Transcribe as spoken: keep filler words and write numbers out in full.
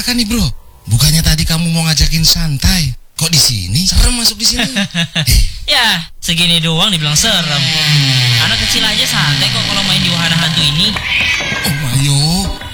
Kenapa nih bro? Bukannya tadi kamu mau ngajakin santai? Kok di sini? Serem masuk di sini. Ya, segini doang dibilang serem. Anak kecil aja santai kok kalau main di wahana hantu ini.